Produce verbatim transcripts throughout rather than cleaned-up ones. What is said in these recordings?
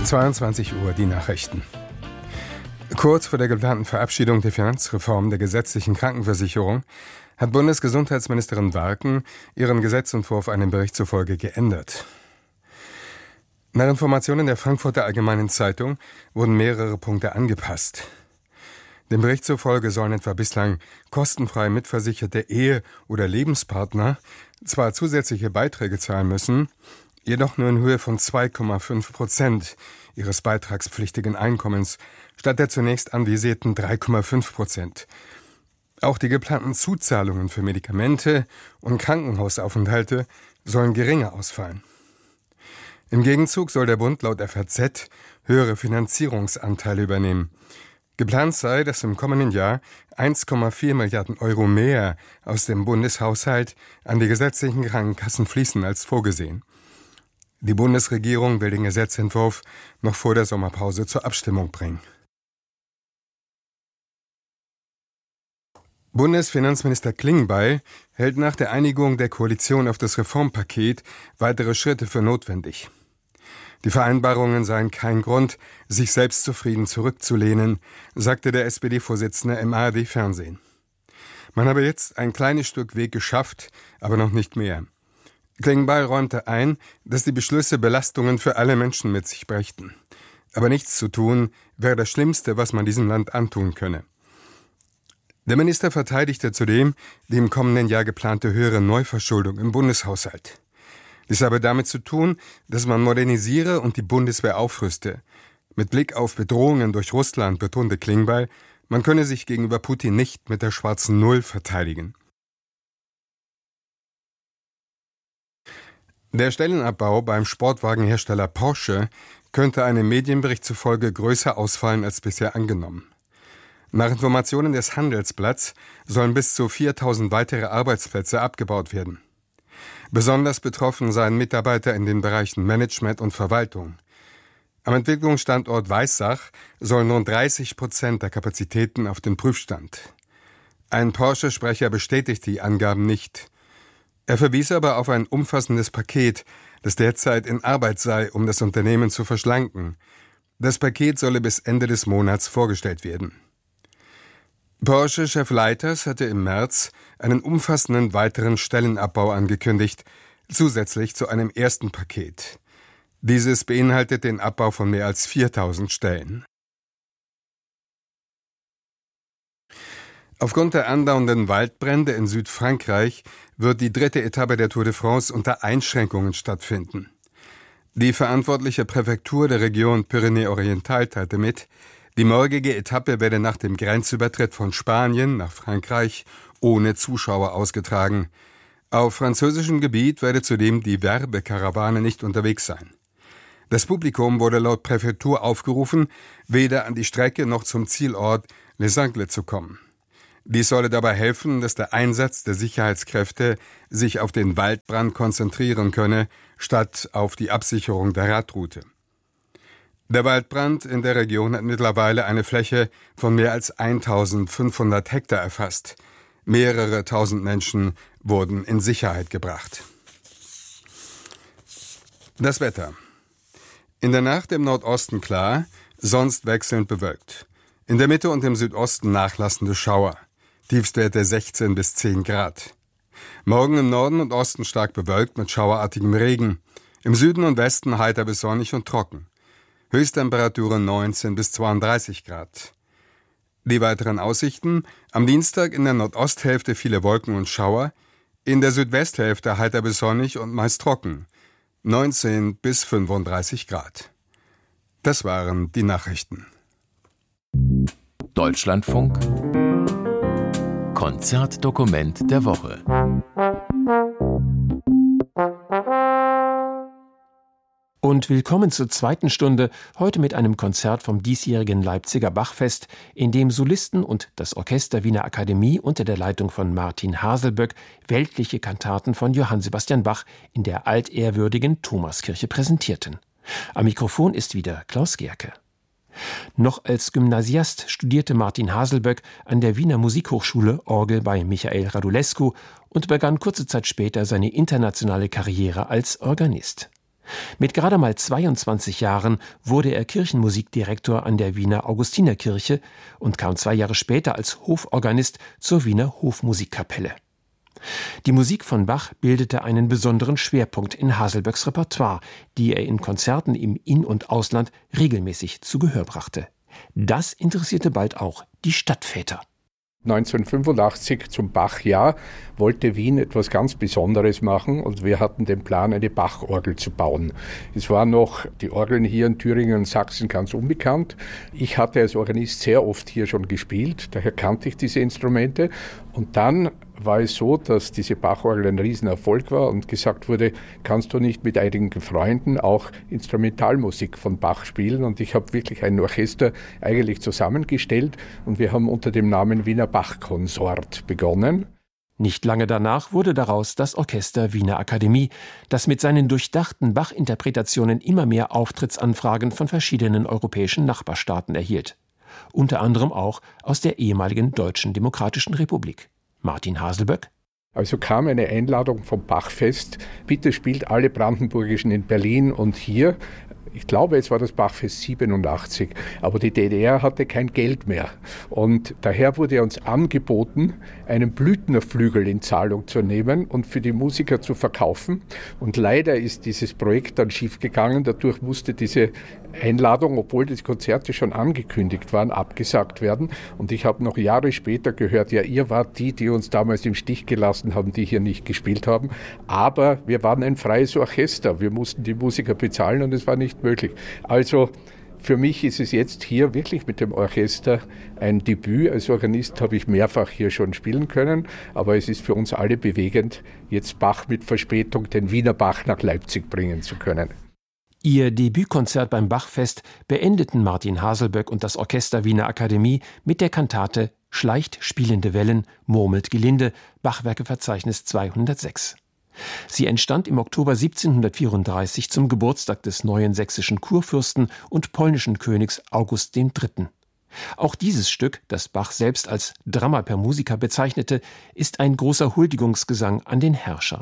zweiundzwanzig Uhr, die Nachrichten. Kurz vor der geplanten Verabschiedung der Finanzreform der gesetzlichen Krankenversicherung hat Bundesgesundheitsministerin Warken ihren Gesetzentwurf einem Bericht zufolge geändert. Nach Informationen der Frankfurter Allgemeinen Zeitung wurden mehrere Punkte angepasst. Dem Bericht zufolge sollen etwa bislang kostenfrei mitversicherte Ehe- oder Lebenspartner zwar zusätzliche Beiträge zahlen müssen, jedoch nur in Höhe von zwei Komma fünf Prozent ihres beitragspflichtigen Einkommens statt der zunächst anvisierten drei Komma fünf Prozent. Auch die geplanten Zuzahlungen für Medikamente und Krankenhausaufenthalte sollen geringer ausfallen. Im Gegenzug soll der Bund laut F A Z höhere Finanzierungsanteile übernehmen. Geplant sei, dass im kommenden Jahr eins Komma vier Milliarden Euro mehr aus dem Bundeshaushalt an die gesetzlichen Krankenkassen fließen als vorgesehen. Die Bundesregierung will den Gesetzentwurf noch vor der Sommerpause zur Abstimmung bringen. Bundesfinanzminister Klingbeil hält nach der Einigung der Koalition auf das Reformpaket weitere Schritte für notwendig. Die Vereinbarungen seien kein Grund, sich selbstzufrieden zurückzulehnen, sagte der S P D-Vorsitzende im A R D-Fernsehen. Man habe jetzt ein kleines Stück Weg geschafft, aber noch nicht mehr. Klingbeil räumte ein, dass die Beschlüsse Belastungen für alle Menschen mit sich brächten. Aber nichts zu tun, wäre das Schlimmste, was man diesem Land antun könne. Der Minister verteidigte zudem die im kommenden Jahr geplante höhere Neuverschuldung im Bundeshaushalt. Dies habe damit zu tun, dass man modernisiere und die Bundeswehr aufrüste. Mit Blick auf Bedrohungen durch Russland betonte Klingbeil, man könne sich gegenüber Putin nicht mit der schwarzen Null verteidigen. Der Stellenabbau beim Sportwagenhersteller Porsche könnte einem Medienbericht zufolge größer ausfallen als bisher angenommen. Nach Informationen des Handelsblatts sollen bis zu viertausend weitere Arbeitsplätze abgebaut werden. Besonders betroffen seien Mitarbeiter in den Bereichen Management und Verwaltung. Am Entwicklungsstandort Weissach sollen rund dreißig Prozent der Kapazitäten auf den Prüfstand. Ein Porsche-Sprecher bestätigt die Angaben nicht. Er verwies aber auf ein umfassendes Paket, das derzeit in Arbeit sei, um das Unternehmen zu verschlanken. Das Paket solle bis Ende des Monats vorgestellt werden. Porsche-Chef Leiters hatte im März einen umfassenden weiteren Stellenabbau angekündigt, zusätzlich zu einem ersten Paket. Dieses beinhaltet den Abbau von mehr als viertausend Stellen. Aufgrund der andauernden Waldbrände in Südfrankreich wird die dritte Etappe der Tour de France unter Einschränkungen stattfinden. Die verantwortliche Präfektur der Region Pyrenäe-Oriental teilte mit, die morgige Etappe werde nach dem Grenzübertritt von Spanien nach Frankreich ohne Zuschauer ausgetragen. Auf französischem Gebiet werde zudem die Werbekarawane nicht unterwegs sein. Das Publikum wurde laut Präfektur aufgerufen, weder an die Strecke noch zum Zielort Les Angles zu kommen. Dies solle dabei helfen, dass der Einsatz der Sicherheitskräfte sich auf den Waldbrand konzentrieren könne, statt auf die Absicherung der Radroute. Der Waldbrand in der Region hat mittlerweile eine Fläche von mehr als eintausendfünfhundert Hektar erfasst. Mehrere tausend Menschen wurden in Sicherheit gebracht. Das Wetter. In der Nacht im Nordosten klar, sonst wechselnd bewölkt. In der Mitte und im Südosten nachlassende Schauer. Tiefstwerte sechzehn bis zehn Grad. Morgen im Norden und Osten stark bewölkt mit schauerartigem Regen. Im Süden und Westen heiter bis sonnig und trocken. Höchsttemperaturen neunzehn bis zweiunddreißig Grad. Die weiteren Aussichten: am Dienstag in der Nordosthälfte viele Wolken und Schauer, in der Südwesthälfte heiter bis sonnig und meist trocken. neunzehn bis fünfunddreißig Grad. Das waren die Nachrichten. Deutschlandfunk Konzertdokument der Woche. Und willkommen zur zweiten Stunde, heute mit einem Konzert vom diesjährigen Leipziger Bachfest, in dem Solisten und das Orchester Wiener Akademie unter der Leitung von Martin Haselböck weltliche Kantaten von Johann Sebastian Bach in der altehrwürdigen Thomaskirche präsentierten. Am Mikrofon ist wieder Klaus Gerke. Noch als Gymnasiast studierte Martin Haselböck an der Wiener Musikhochschule Orgel bei Michael Radulescu und begann kurze Zeit später seine internationale Karriere als Organist. Mit gerade mal zweiundzwanzig Jahren wurde er Kirchenmusikdirektor an der Wiener Augustinerkirche und kam zwei Jahre später als Hoforganist zur Wiener Hofmusikkapelle. Die Musik von Bach bildete einen besonderen Schwerpunkt in Haselböcks Repertoire, die er in Konzerten im In- und Ausland regelmäßig zu Gehör brachte. Das interessierte bald auch die Stadtväter. neunzehnhundertfünfundachtzig zum Bachjahr wollte Wien etwas ganz Besonderes machen und wir hatten den Plan, eine Bachorgel zu bauen. Es waren noch die Orgeln hier in Thüringen und Sachsen ganz unbekannt. Ich hatte als Organist sehr oft hier schon gespielt, daher kannte ich diese Instrumente. Und dann war es so, dass diese Bachorgel ein Riesenerfolg war und gesagt wurde, kannst du nicht mit einigen Freunden auch Instrumentalmusik von Bach spielen? Und ich habe wirklich ein Orchester eigentlich zusammengestellt und wir haben unter dem Namen Wiener Bachkonsort begonnen. Nicht lange danach wurde daraus das Orchester Wiener Akademie, das mit seinen durchdachten Bach-Interpretationen immer mehr Auftrittsanfragen von verschiedenen europäischen Nachbarstaaten erhielt. Unter anderem auch aus der ehemaligen Deutschen Demokratischen Republik. Martin Haselböck. Also kam eine Einladung vom Bachfest, bitte spielt alle Brandenburgischen in Berlin und hier. Ich glaube, es war das Bachfest siebenundachtzig, aber die D D R hatte kein Geld mehr. Und daher wurde uns angeboten, einen Blüthnerflügel in Zahlung zu nehmen und für die Musiker zu verkaufen. Und leider ist dieses Projekt dann schiefgegangen. Dadurch musste diese Einladung, obwohl die Konzerte schon angekündigt waren, abgesagt werden. Und ich habe noch Jahre später gehört, ja, ihr wart die, die uns damals im Stich gelassen haben, die hier nicht gespielt haben. Aber wir waren ein freies Orchester. Wir mussten die Musiker bezahlen und es war nicht möglich. Also für mich ist es jetzt hier wirklich mit dem Orchester ein Debüt. Als Organist habe ich mehrfach hier schon spielen können, aber es ist für uns alle bewegend, jetzt Bach mit Verspätung, den Wiener Bach nach Leipzig bringen zu können. Ihr Debütkonzert beim Bachfest beendeten Martin Haselböck und das Orchester Wiener Akademie mit der Kantate »Schleicht spielende Wellen, murmelt gelinde«, Bachwerkeverzeichnis zweihundertsechs. Sie entstand im Oktober siebzehnhundertvierunddreißig zum Geburtstag des neuen sächsischen Kurfürsten und polnischen Königs August der Dritte. Auch dieses Stück, das Bach selbst als Drama per Musica bezeichnete, ist ein großer Huldigungsgesang an den Herrscher.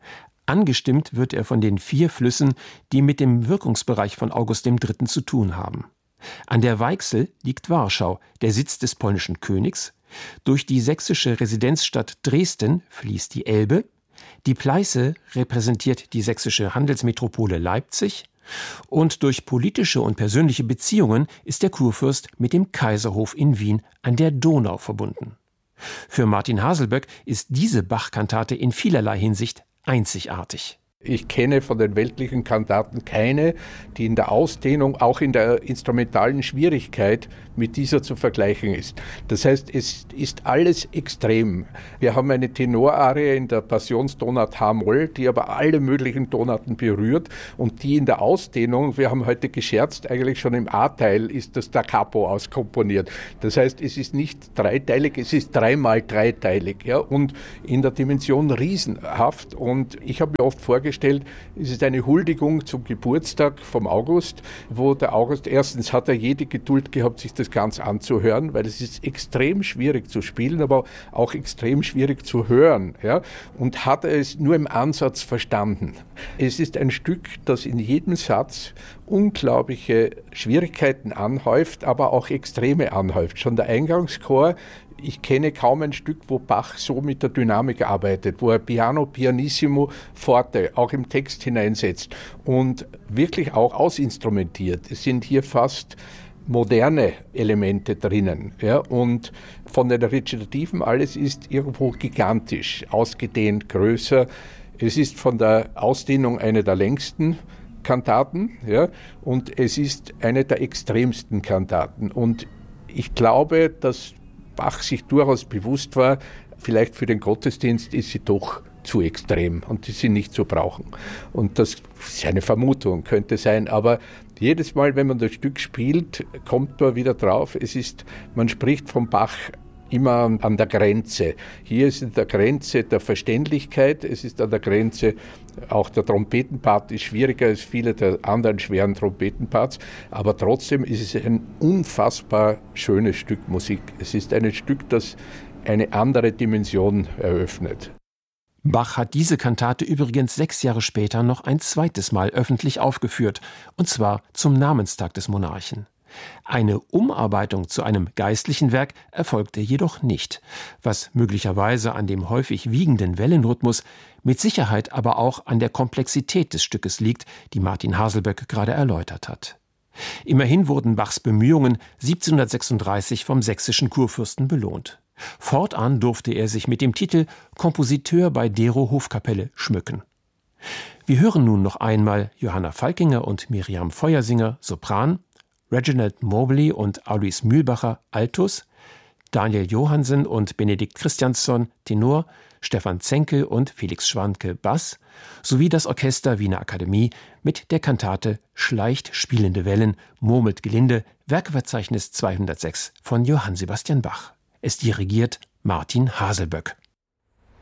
Angestimmt wird er von den vier Flüssen, die mit dem Wirkungsbereich von August der Dritte zu tun haben. An der Weichsel liegt Warschau, der Sitz des polnischen Königs. Durch die sächsische Residenzstadt Dresden fließt die Elbe. Die Pleiße repräsentiert die sächsische Handelsmetropole Leipzig. Und durch politische und persönliche Beziehungen ist der Kurfürst mit dem Kaiserhof in Wien an der Donau verbunden. Für Martin Haselböck ist diese Bach-Kantate in vielerlei Hinsicht einzigartig. Ich kenne von den weltlichen Kantaten keine, die in der Ausdehnung, auch in der instrumentalen Schwierigkeit mit dieser zu vergleichen ist. Das heißt, es ist alles extrem. Wir haben eine Tenorarie in der Passionstonart H-Moll, die aber alle möglichen Tonarten berührt und die in der Ausdehnung, wir haben heute gescherzt, eigentlich schon im A-Teil ist das Da Capo auskomponiert. Das heißt, es ist nicht dreiteilig, es ist dreimal dreiteilig, ja, und in der Dimension riesenhaft. Und ich habe mir oft vorgestellt, es ist eine Huldigung zum Geburtstag vom August, wo der August, erstens hat er jede Geduld gehabt, sich das ganz anzuhören, weil es ist extrem schwierig zu spielen, aber auch extrem schwierig zu hören, ja, und hat er es nur im Ansatz verstanden. Es ist ein Stück, das in jedem Satz unglaubliche Schwierigkeiten anhäuft, aber auch Extreme anhäuft. Schon der Eingangschor, ich kenne kaum ein Stück, wo Bach so mit der Dynamik arbeitet, wo er Piano, Pianissimo, Forte auch im Text hineinsetzt und wirklich auch ausinstrumentiert. Es sind hier fast moderne Elemente drinnen, ja, und von den Rezitativen alles ist irgendwo gigantisch, ausgedehnt, größer. Es ist von der Ausdehnung eine der längsten Kantaten, ja, und es ist eine der extremsten Kantaten. Und ich glaube, dass Bach sich durchaus bewusst war, vielleicht für den Gottesdienst ist sie doch zu extrem und die sie nicht zu brauchen. Und das ist eine Vermutung, könnte sein, aber jedes Mal, wenn man das Stück spielt, kommt man wieder drauf, es ist, man spricht vom Bach immer an der Grenze. Hier ist es an der Grenze der Verständlichkeit, es ist an der Grenze, auch der Trompetenpart ist schwieriger als viele der anderen schweren Trompetenparts, aber trotzdem ist es ein unfassbar schönes Stück Musik. Es ist ein Stück, das eine andere Dimension eröffnet. Bach hat diese Kantate übrigens sechs Jahre später noch ein zweites Mal öffentlich aufgeführt, und zwar zum Namenstag des Monarchen. Eine Umarbeitung zu einem geistlichen Werk erfolgte jedoch nicht, was möglicherweise an dem häufig wiegenden Wellenrhythmus, mit Sicherheit aber auch an der Komplexität des Stückes liegt, die Martin Haselböck gerade erläutert hat. Immerhin wurden Bachs Bemühungen siebzehnhundertsechsunddreißig vom sächsischen Kurfürsten belohnt. Fortan durfte er sich mit dem Titel Kompositeur bei Dero Hofkapelle schmücken. Wir hören nun noch einmal Johanna Falkinger und Miriam Feuersinger, Sopran, Reginald Mobley und Alois Mühlbacher, Altus, Daniel Johansen und Benedikt Christiansson, Tenor, Stefan Zenkel und Felix Schwanke, Bass, sowie das Orchester Wiener Akademie mit der Kantate Schleicht spielende Wellen, murmelt gelinde, Werkverzeichnis zweihundertsechs von Johann Sebastian Bach. Es dirigiert Martin Haselböck.